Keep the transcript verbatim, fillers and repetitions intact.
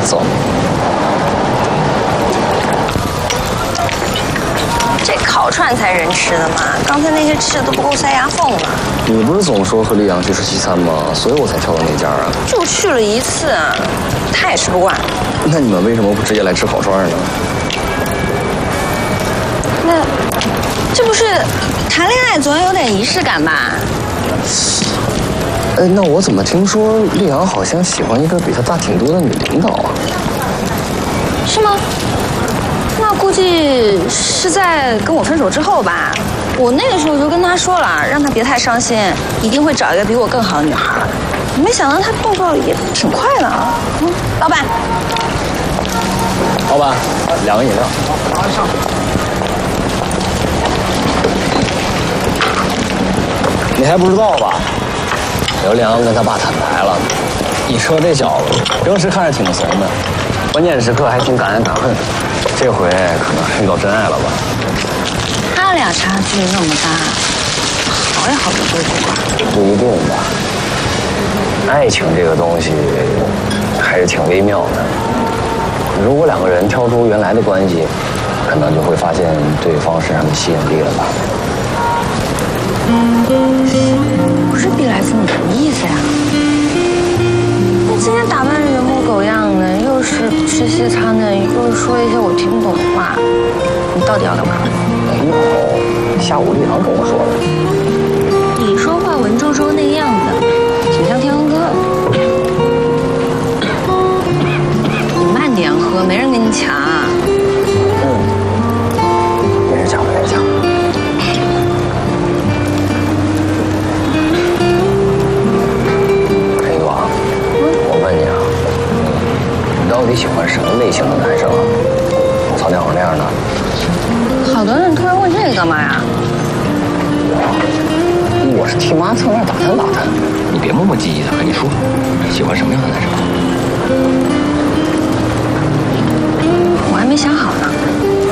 走。 这烤串才人吃的嘛，刚才那些吃的都不够塞牙缝呢。 你不是总说和丽阳去吃西餐吗？所以我才挑的那家啊。 就去了一次，他也吃不惯。 那你们为什么不直接来吃烤串呢？ 那这不是谈恋爱总要有点仪式感吧？ 哎，那我怎么听说丽阳好像喜欢一个比他大挺多的女领导啊？ 是吗？那估计是在跟我分手之后吧。我那个时候就跟他说了，让他别太伤心，一定会找一个比我更好的女孩。没想到他动作也挺快的啊。嗯，老板， 老板，两个饮料。马上。你还不知道吧？刘良跟他爸坦白了，你说这小子平时看着挺怂的，关键时刻还挺敢爱敢恨，这回可能是遇到真爱了吧？ 他俩差距那么大，好也好不多吧？ 不一定吧。爱情这个东西还是挺微妙的。如果两个人跳出原来的关系，可能就会发现对方身上的吸引力了吧？ 不是碧来子，你什么意思呀？你今天打扮的人模狗样的，又是吃西餐的，又说一些我听不懂的话，你到底要干嘛？ 没有，下午丽阳跟我说的。 你说话文绉绉那个样子，挺像天王哥。你慢点喝，没人跟你抢。 嗯，没人抢，没人抢。陈一王，我问你啊，你到底喜欢什么类型的男生啊？曹天豪那样的？ 好多人突然问这个干嘛呀？ 我是替妈侧面打探打探，你别磨磨唧唧的，赶紧说，喜欢什么样的男生？ 我还没想好呢。